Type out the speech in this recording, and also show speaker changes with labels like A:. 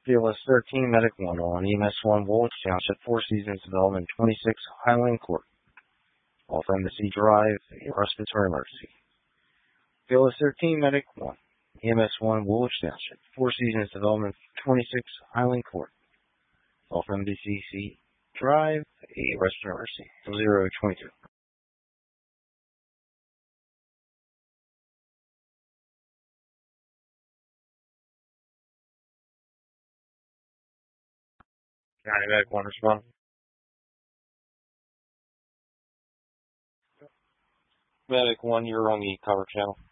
A: Fearless 13, Medic 1 on EMS 1, Woolwich Township, Four Seasons Development, 26, Highland Court. Off Embassy Drive, a respiratory emergency. Fearless 13, Medic 1, EMS 1, Woolwich Township, Four Seasons Development, 26, Highland Court. Off Embassy Drive, a respiratory emergency, 022. Medic 1 respond. Medic 1, you're on the cover channel.